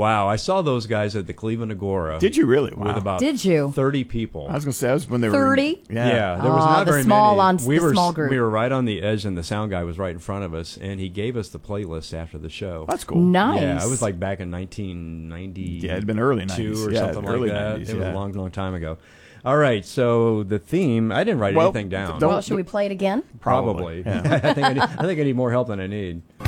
wow. I saw those guys at the Cleveland Agora. Did you really? Wow. With about Did you? 30 people. I was going to say, that was when they were... 30? Yeah, there was not the very small many. on the small group. We were right on the edge, and the sound guy was right in front of us, and he gave us the playlist after the show. That's cool. Nice. Yeah, it was like back in 1990. Yeah, it'd been early 90s. or something early like that. 90s, It was a long, long time ago. All right, so the theme, I didn't write anything down. Well, should we play it again? Probably. Yeah. I think I need more help than I need.